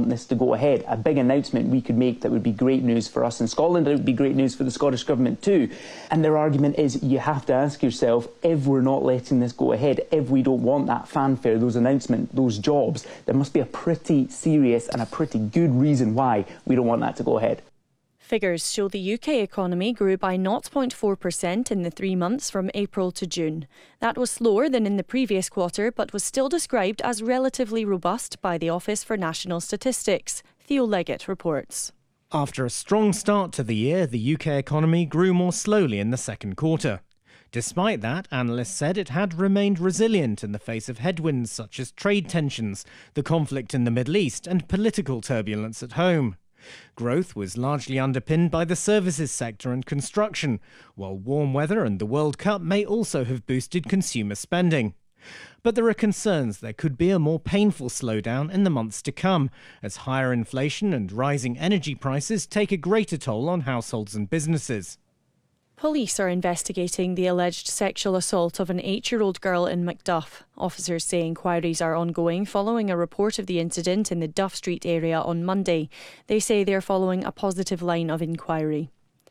want this to go ahead. A big announcement we could make that would be great news for us in Scotland, and it would be great news for the Scottish Government too. And their argument is you have to ask yourself, if we're not letting this go ahead, if we don't want that fanfare, those announcements, those jobs, there must be a pretty serious and a pretty good reason why we don't want that to go ahead. Figures show the UK economy grew by 0.4% in the 3 months from April to June. That was slower than in the previous quarter, but was still described as relatively robust by the Office for National Statistics. Theo Leggett reports. After a strong start to the year, the UK economy grew more slowly in the second quarter. Despite that, analysts said it had remained resilient in the face of headwinds such as trade tensions, the conflict in the Middle East and political turbulence at home. Growth was largely underpinned by the services sector and construction, while warm weather and the World Cup may also have boosted consumer spending. But there are concerns there could be a more painful slowdown in the months to come, as higher inflation and rising energy prices take a greater toll on households and businesses. Police are investigating the alleged sexual assault of an 8-year-old girl in Macduff. Officers say inquiries are ongoing following a report of the incident in the Duff Street area on Monday. They say they are following a positive line of inquiry.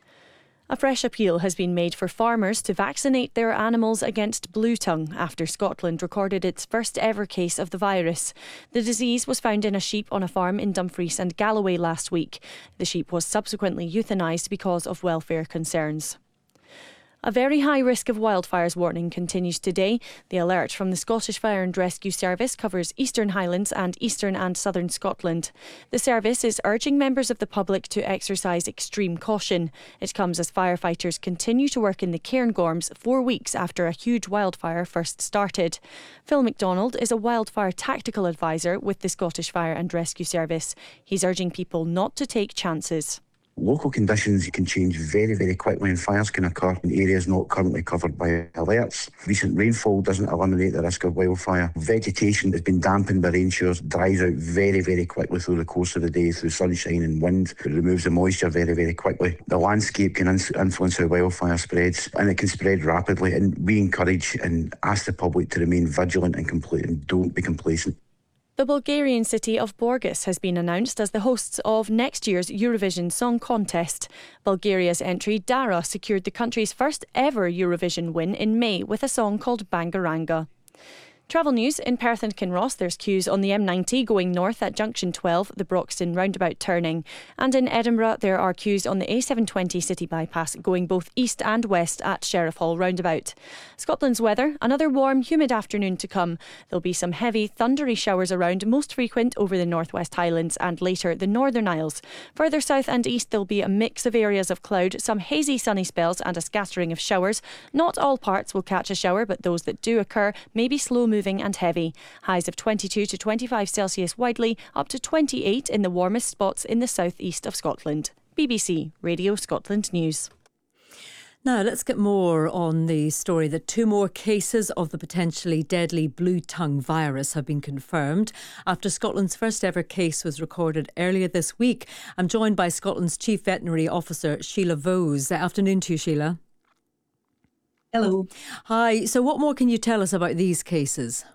A fresh appeal has been made for farmers to vaccinate their animals against blue tongue after Scotland recorded its first ever case of the virus. The disease was found in a sheep on a farm in Dumfries and Galloway last week. The sheep was subsequently euthanised because of welfare concerns. A very high risk of wildfires warning continues today. The alert from the Scottish Fire and Rescue Service covers Eastern Highlands and Eastern and Southern Scotland. The service is urging members of the public to exercise extreme caution. It comes as firefighters continue to work in the Cairngorms 4 weeks after a huge wildfire first started. Phil MacDonald is a wildfire tactical advisor with the Scottish Fire and Rescue Service. He's urging people not to take chances. Local conditions can change very, very quickly and fires can occur in areas not currently covered by alerts. Recent rainfall doesn't eliminate the risk of wildfire. Vegetation has been dampened by rain showers, dries out very, very quickly through the course of the day through sunshine and wind. It removes the moisture very, very quickly. The landscape can influence how wildfire spreads, and it can spread rapidly, and we encourage and ask the public to remain vigilant and complete and don't be complacent. The Bulgarian city of Borgas has been announced as the hosts of next year's Eurovision Song Contest. Bulgaria's entry, Dara, secured the country's first ever Eurovision win in May with a song called Bangaranga. Travel news in Perth and Kinross. There's queues on the M90 going north at Junction 12, the Broxton roundabout turning. And in Edinburgh, there are queues on the A720 city bypass going both east and west at Sheriff Hall roundabout. Scotland's weather, another warm, humid afternoon to come. There'll be some heavy, thundery showers around, most frequent over the Northwest Highlands and later the Northern Isles. Further south and east, there'll be a mix of areas of cloud, some hazy sunny spells and a scattering of showers. Not all parts will catch a shower, but those that do occur may be slow-moving and heavy. Highs of 22 to 25 Celsius widely, up to 28 in the warmest spots in the southeast of Scotland. BBC Radio Scotland News. Now, let's get more on the story that 2 more cases of the potentially deadly blue tongue virus have been confirmed after Scotland's first ever case was recorded earlier this week. I'm joined by Scotland's Chief Veterinary Officer, Sheila Vose. Afternoon to you, Sheila. Hello. Hi. So what more can you tell us about these cases?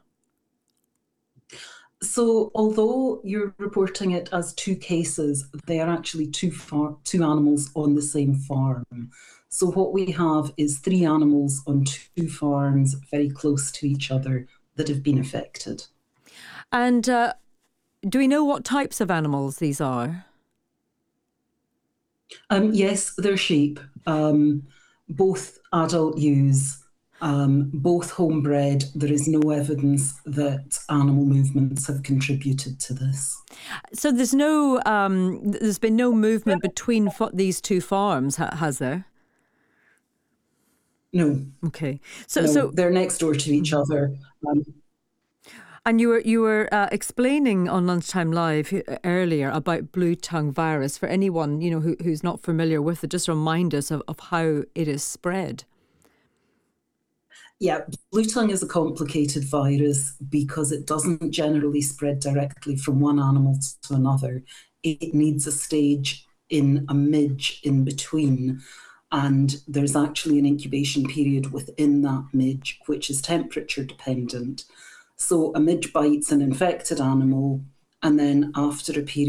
So although you're reporting it as 2 cases, they are actually two animals on the same farm. So what we have is 3 animals on 2 farms very close to each other that have been affected. And do we know what types of animals these are? Yes, they're sheep. Both adult ewes, both homebred. There is no evidence that animal movements have contributed to this. So there's been no movement between these 2 farms, has there? No. Okay. So they're next door to each other. And you were explaining on Lunchtime Live earlier about blue tongue virus. For anyone who's not familiar with it, just remind us of how it is spread. Yeah, blue tongue is a complicated virus because it doesn't generally spread directly from one animal to another. It needs a stage in a midge in between. And there's actually an incubation period within that midge, which is temperature dependent. So a midge bites an infected animal, and then after a period